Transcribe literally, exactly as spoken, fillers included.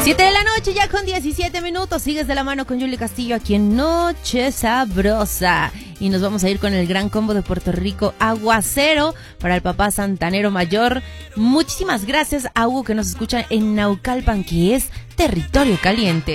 siete de la noche, ya con diecisiete minutos. Sigues de la mano con Yuli Castillo aquí en Noche Sabrosa. Y nos vamos a ir con el gran combo de Puerto Rico, Aguacero, para el papá santanero mayor. Muchísimas gracias a Hugo que nos escucha en Naucalpan, que es territorio caliente.